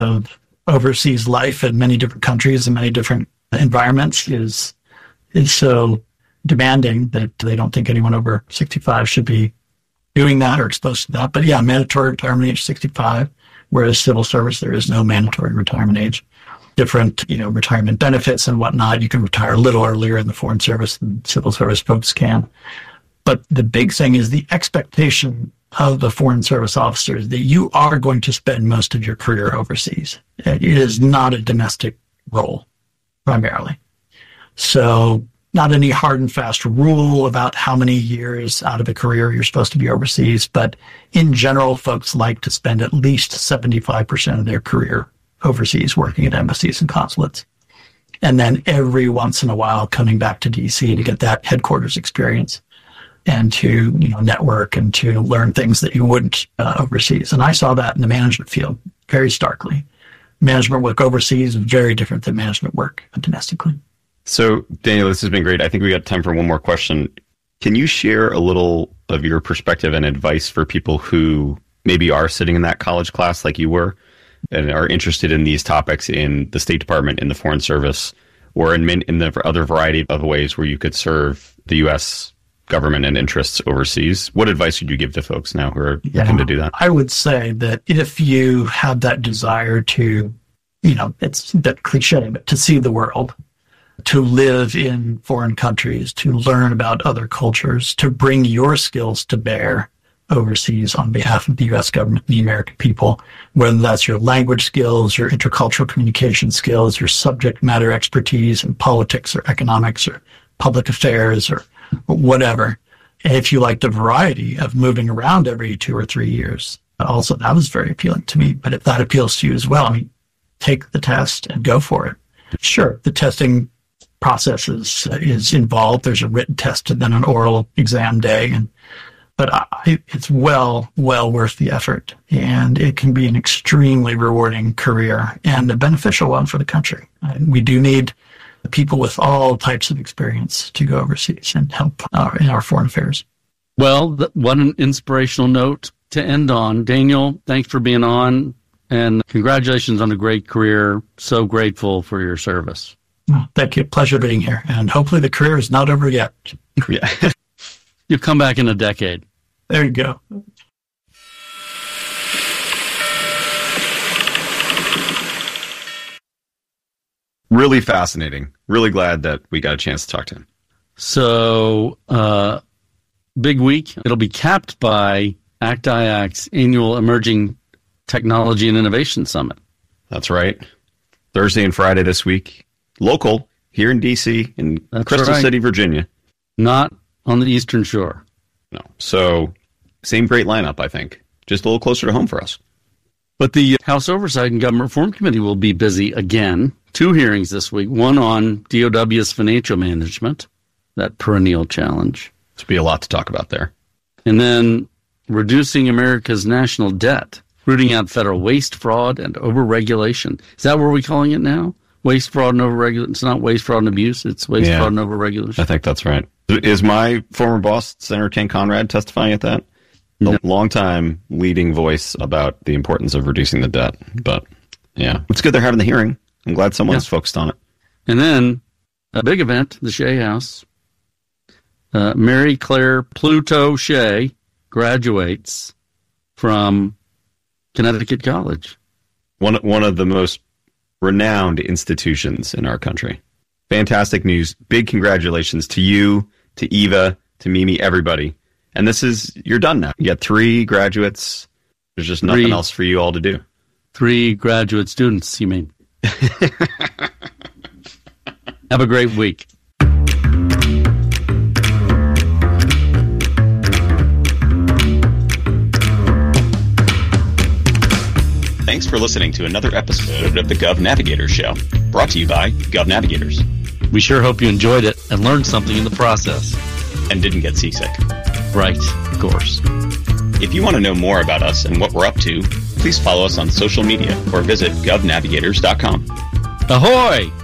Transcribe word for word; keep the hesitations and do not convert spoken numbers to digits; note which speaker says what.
Speaker 1: of overseas life in many different countries and many different environments is is so demanding that they don't think anyone over sixty-five should be doing that or exposed to that. But yeah, mandatory retirement age sixty-five, whereas civil service, there is no mandatory retirement age. Different, you know, retirement benefits and whatnot. You can retire a little earlier in the foreign service than civil service folks can. But the big thing is the expectation of the foreign service officers that you are going to spend most of your career overseas. It is not a domestic role, primarily. So not any hard and fast rule about how many years out of a career you're supposed to be overseas, but in general, folks like to spend at least seventy-five percent of their career overseas working at embassies and consulates. And then every once in a while coming back to D C to get that headquarters experience and to, you know, network and to learn things that you wouldn't uh, overseas. And I saw that in the management field very starkly. Management work overseas is very different than management work domestically.
Speaker 2: So, Daniel, this has been great. I think we got time for one more question. Can you share a little of your perspective and advice for people who maybe are sitting in that college class like you were and are interested in these topics in the State Department, in the Foreign Service, or in, in the other variety of ways where you could serve the U S government and interests overseas? What advice would you give to folks now who are
Speaker 1: yeah,
Speaker 2: looking to do that?
Speaker 1: I would say that if you have that desire to, you know, it's a bit cliche, but to see the world, to live in foreign countries, to learn about other cultures, to bring your skills to bear overseas on behalf of the U S government and the American people, whether that's your language skills, your intercultural communication skills, your subject matter expertise in politics or economics or public affairs or whatever. If you like the variety of moving around every two or three years, also that was very appealing to me. But if that appeals to you as well, I mean, take the test and go for it. Sure, the testing process is, is involved. There's a written test and then an oral exam day. And But I, it's well, well worth the effort. And it can be an extremely rewarding career and a beneficial one for the country. We do need people with all types of experience to go overseas and help our, in our foreign affairs.
Speaker 3: Well, th- what an inspirational note to end on. Daniel, thanks for being on, and congratulations on a great career. So grateful for your service.
Speaker 1: Oh, thank you. Pleasure being here. And hopefully the career is not over yet.
Speaker 2: Yeah.
Speaker 3: You'll come back in a decade.
Speaker 1: There you go.
Speaker 2: Really fascinating. Really glad that we got a chance to talk to him.
Speaker 3: So, uh, big week. It'll be capped by A C T I A C's annual Emerging Technology and Innovation Summit.
Speaker 2: That's right. Thursday and Friday this week. Local, here in D C, in
Speaker 3: That's
Speaker 2: Crystal
Speaker 3: right.
Speaker 2: City, Virginia.
Speaker 3: Not on the Eastern Shore.
Speaker 2: No. So, same great lineup, I think. Just a little closer to home for us.
Speaker 3: But the House Oversight and Government Reform Committee will be busy again. Two hearings this week. One on D O W's financial management, that perennial challenge.
Speaker 2: There'll be a lot to talk about there.
Speaker 3: And then reducing America's national debt, rooting out federal waste, fraud, and overregulation. Is that what we're calling it now? Waste, fraud, and overregulation. It's not waste, fraud, and abuse. It's waste,
Speaker 2: Yeah.
Speaker 3: fraud, and overregulation.
Speaker 2: I think that's right. Is my former boss, Senator Ken Conrad, testifying at that?
Speaker 3: No.
Speaker 2: A long-time leading voice about the importance of reducing the debt. But, yeah, it's good they're having the hearing. I'm glad someone's
Speaker 3: Yeah.
Speaker 2: focused on it.
Speaker 3: And then a big event, the Shea House. Uh, Mary Claire Pluto Shea graduates from Connecticut College.
Speaker 2: One, one of the most renowned institutions in our country. Fantastic news. Big congratulations to you, to Eva, to Mimi, everybody. And this is, you're done now. You got three graduates. There's just nothing
Speaker 3: Three.
Speaker 2: else for you all to do.
Speaker 3: Three graduate students, you mean? Have a great week.
Speaker 2: Thanks for listening to another episode of the Gov Navigators Show, brought to you by Gov Navigators.
Speaker 3: We sure hope you enjoyed it and learned something in the process.
Speaker 2: And didn't get seasick.
Speaker 3: Right, of course.
Speaker 2: If you want to know more about us and what we're up to, please follow us on social media or visit gov navigators dot com.
Speaker 3: Ahoy!